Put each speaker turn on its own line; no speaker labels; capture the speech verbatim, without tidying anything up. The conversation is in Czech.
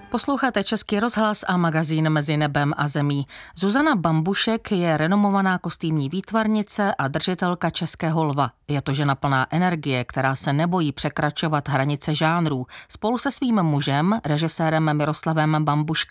Posloucháte Český rozhlas a magazín Mezi nebem a zemí. Zuzana Bambušek je renomovaná kostýmní výtvarnice a držitelka Českého lva. Je to žena plná energie, která se nebojí překračovat hranice žánrů. Spolu se svým mužem, režisérem Miroslavem Bambuškem,